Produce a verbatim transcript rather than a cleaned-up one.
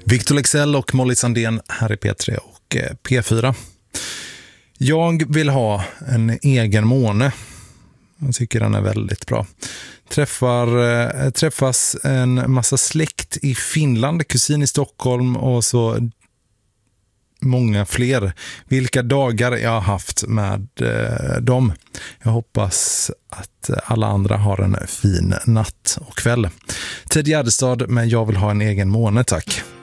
Victor Lexell och Molly Sandén här i P tre och P fyra. Jag vill ha en egen måne. Jag tycker den är väldigt bra. Träffar, träffas en massa släkt i Finland, kusin i Stockholm och så många fler. Vilka dagar jag har haft med eh, dem. Jag hoppas att alla andra har en fin natt och kväll. Ted Gärdestad, men jag vill ha en egen måne, tack.